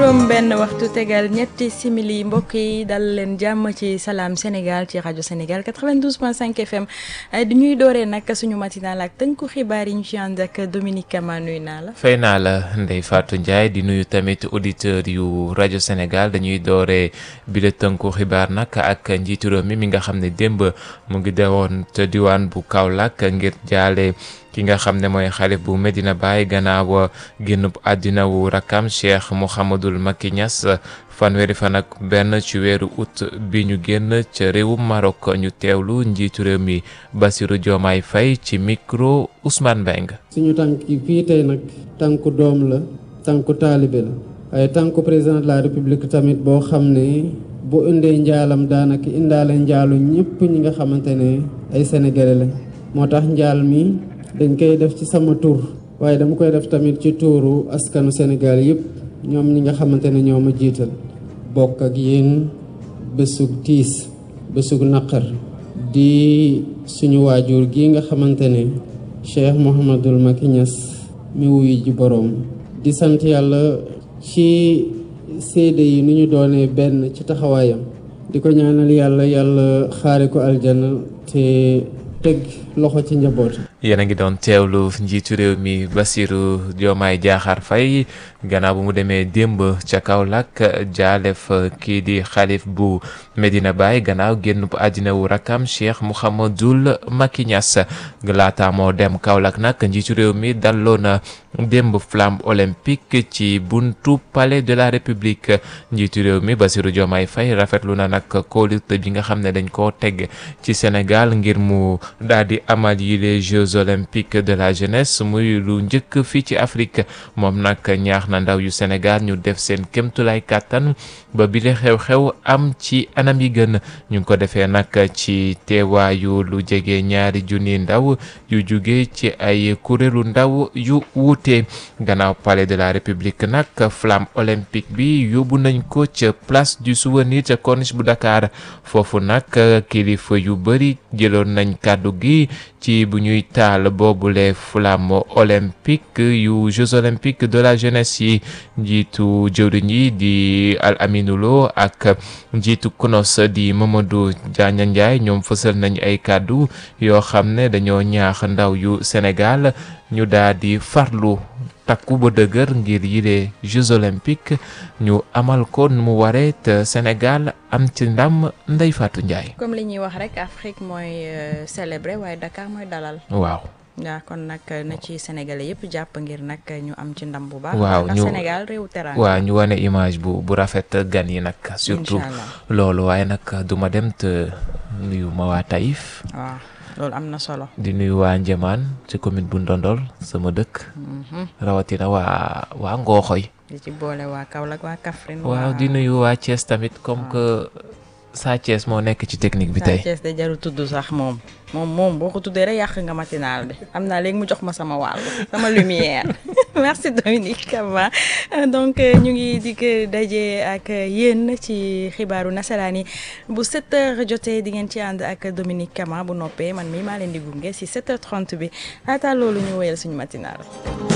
juróom benn waxtu tegal ñetti simili mbokk yi dal leen jàmm ci Salam Sénégal ci rajo Sénégal 92.5 FM di ñuy dooree nag suñu matinal ak tënku xibaar yi ñu ci ànd ak Dominique Kama nuyu naa la. fay naa la Ndeye Fatou Ndiaye di nuyu tamit auditeurs yu rajo Sénégal dañuy dooree bi la tënku xibaar nag ak njiitu réew mi nga xam ne démb mu ngi dewoon te diwaan bu Kaolack ngir jaale ki nga xam ne mooy xalif bu Medina Baye gannaaw génnub àddina wu rakam Cheikh Mouhamadoul Macky Niass fanweeri fan ak benn ci weeru août bi ñu génn ca réewum Maroc ñu teewlu njiitu réew mi Bassirou Diomaye Faye ci micro Ousmane Mbengue. suñu tànk yi fii tey nag tànku doom la tànku taalibe la waaye tànku président de la république tamit boo xam ne bu indee njaalam daanaka indaale njaalu ñëpp ñi nga xamante ne ay sénégalais lañ moo tax njaal mi dañ koy def ci sama tur waaye dama koy def tamit ci tuuru askanu Sénégal yëpp ñoom ñi nga xamante ne ñoo ma jiital bokk ak yéen bésug tiis bésug naqar di suñu waajur gi nga xamante ne Cheikh Mouhamadoul Macky Niass mi wuyu ji boroom di sant yàlla ci seede yi ni ñu doonee benn ci taxawaayam di ko ñaanal yàlla xaare ko aljana te teg loxo ci njaboot. yéen a ngi doon teewlu njiitu réew mi Bassirou Diomaye Diakhar Faye gannaaw bu mu demee démb ca Kaolack jaalef kii di xalif bu Medina Baye gannaaw génn bu àddina wu rakam Cheikh Mouhamadoul Macky Niass laata moo dem Kaolack nag njiitu réew mi dalloo na démb flamme olympique ci buntu palais de la République njiitu réew mi Bassirou Diomaye Faye rafetlu na nag kóolute bi nga xam ne dañ koo teg ci Sénégal ngir mu daal di amal yi les Jeux olympiques de la jeunesse muy lu njëkk fii ci Afrique moom nag ñaax na ndaw yu Sénégal ñu def seen kémtulaay kàttan ba bile xew-xew am ci anam yi gën ñu ngi ko defee nag ci teewaayu lu jege 2 junni ndaw yu jóge ci ay kuréelu ndaw yu wuute gannaaw palais de la République nag flamme olympique bi yóbbu nañ ko ca place du souvenir ca corniche bu Dakar foofu nag kilifa yu bëri jëloon nañ kàddu gi ci bu ñuy taal boobule flamme olympique yu Jeux olympiques de la jeunesse yi njiitu jëwriñ yi di Al Aminou Lo ak njiitu CNOS di Mamadou Diagne Ndiaye ñoom fësal nañ ay kàddu yoo xam ne dañoo ñaax ndaw yu Sénégal ñu daal di farlu takku ba dëgër ngir yile Jeux olympiques ñu amal ko nu mu waree te Sénégal am ci ndam Ndeye Fatou Ndiaye. comme li ñuy wax rek Afrique mooy célébrer waaye Dakar mooy dalal. waaw. waaw kon nag na ci Sénégalais yëpp jàpp ngir nag ñu am ci ndam bu baax. waaw ndax Sénégal réew teraanga. waaw ñu wane image bu rafet gan yi nag. surtout loolu waaye nag duma dem te nuyu ma waa Taïf. waaw loolu am na solo. di nuyu waa Njëmaan ci commune bu Ndondol sama dëkk. rawatina waa Ngooxoy. di ci boole waa Kaolack waa Kaffrine. waaw di nuyu waa Thiès tamit comme que Sa Thiès moo nekk ci technique bi tey. Sa Thiès de jarul tudd sax moom boo ko tuddee rek yàq nga matinal bi am naa léegi mu jox ma sama wàll sama lumière merci Dominique Kama donc ñu ngi dikk daje ak yéen ci xibaaru nasaraan yi bu 7h jotee di ngeen ci ànd ak Dominique Kama bu noppee man mii maa leen di gunge si 7h30 bi laata loolu ñu wéyal suñu matinal.